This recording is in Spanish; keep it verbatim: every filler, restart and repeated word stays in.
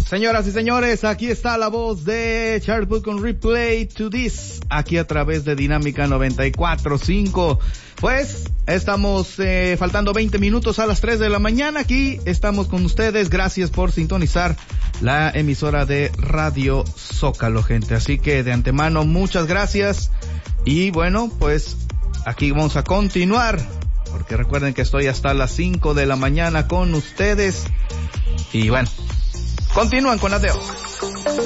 Señoras y señores, aquí está la voz de Charles Wood con Replay to This, aquí a través de Dinámica noventa y cuatro punto cinco. Pues, estamos eh, faltando veinte minutos a las tres de la mañana, aquí estamos con ustedes, gracias por sintonizar la emisora de Radio Zócalo, gente. Así que de antemano, muchas gracias, y bueno, pues, aquí vamos a continuar, porque recuerden que estoy hasta las cinco de la mañana con ustedes, y bueno, continúan con las de hoy.